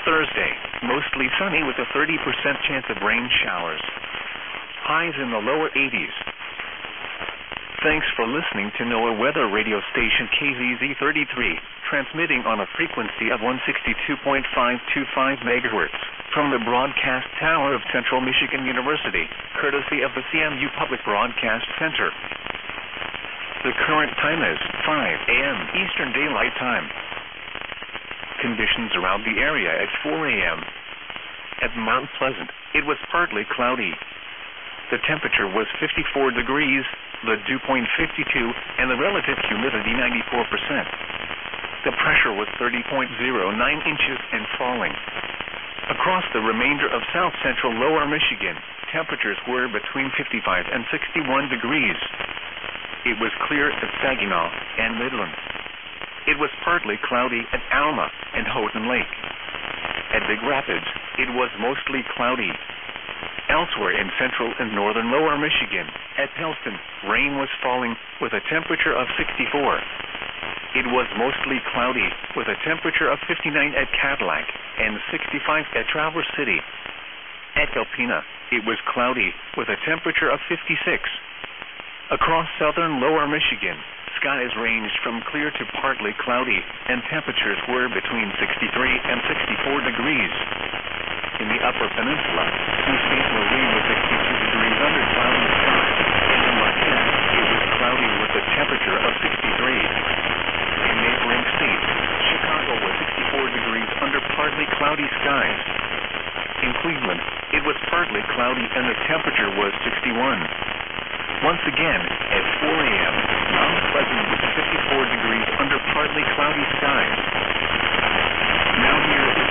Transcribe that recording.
Thursday, mostly sunny with a 30% chance of rain showers. Highs in the lower 80s. Thanks for listening to NOAA weather radio station KZZ33, transmitting on a frequency of 162.525 megahertz from the broadcast tower of Central Michigan University, courtesy of the CMU Public Broadcast Center. The current time is 5 a.m. Eastern Daylight Time. Conditions around the area at 4 a.m. At Mount Pleasant, it was partly cloudy. The temperature was 54 degrees, the dew point 52, and the relative humidity 94%. The pressure was 30.09 inches and falling. Across the remainder of south-central lower Michigan, temperatures were between 55 and 61 degrees. It was clear at Saginaw and Midland. It was partly cloudy at Alma and Houghton Lake. At Big Rapids, it was mostly cloudy. Elsewhere in central and northern lower Michigan, at Helston, rain was falling with a temperature of 64. It was mostly cloudy with a temperature of 59 at Cadillac and 65 at Traverse City. At Alpena, it was cloudy with a temperature of 56. Across southern lower Michigan, skies ranged from clear to partly cloudy, and temperatures were between 63 and 64 degrees. In the upper peninsula, Sault Ste. Marie was 62 degrees under cloudy skies, and in Marquette, it was cloudy with a temperature of 63. In neighboring states, Chicago was 64 degrees under partly cloudy skies. In Cleveland, it was partly cloudy and the temperature was 61. Once again, at 4 a.m., Mount Pleasant was 54 degrees under partly cloudy skies. Now here